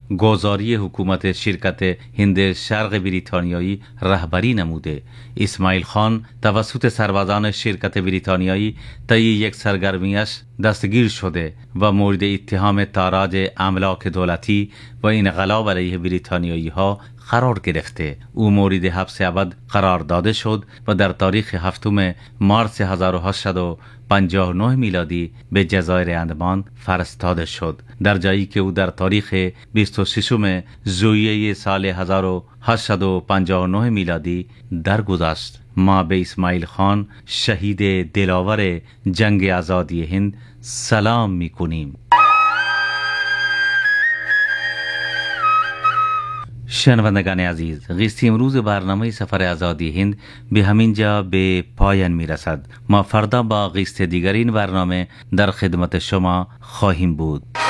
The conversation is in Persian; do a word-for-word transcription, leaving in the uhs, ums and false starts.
گذاری حکومت شرکت هند شرق بریتانیایی رهبری نموده. اسماعیل خان توسط سربازان شرکت بریتانیایی طی یک سرگرمیش دستگیر شده و مورد اتهام تاراج املاک دولتی و انقلاب علیه بریتانیایی ها قرار گرفته. او مورد حبس ابد قرار داده شد و در تاریخ هفتم مارس هزار و هشتصد و پنجاه و نه میلادی به جزایر اندمان فرستاده شد، در جایی که او در تاریخ بیست و ششم ژوئیه سال هزار و هشتصد و پنجاه و نه میلادی درگذشت. ما به اسماعیل خان شهید دلاور جنگ آزادی هند سلام میکنیم. شنوندگان عزیز، قصه امروز برنامه سفر آزادی هند به همین جا به پایان می رسد. ما فردا با قصه دیگر این برنامه در خدمت شما خواهیم بود.